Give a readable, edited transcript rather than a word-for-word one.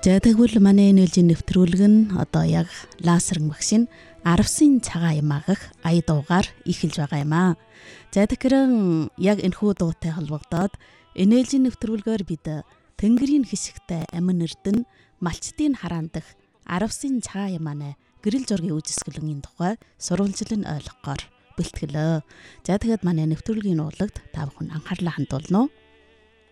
За тэгвэл манай ээлжийн нэвтрүүлэг нь одоо яг лазерын машин 10-ын цагаан ямаагах ая дуугаар эхэлж байгаа юм аа. За тэгэхээр яг энэхүү дуутай холбогдоод ээлжийн нэвтрүүлгээр бид Тэнгэрийн хишигтэй амин эрдэнэ малчдын хараан дах 10-ын цагаан ямааны гэрэл зургийн үжисгэлэнгийн тухай сурвалжлан ойлгохоор бэлтгэлөө. За тэгэхэд манай нэвтрүүлгийн уулагт та бүхэн анхаарлаа хандуулно уу?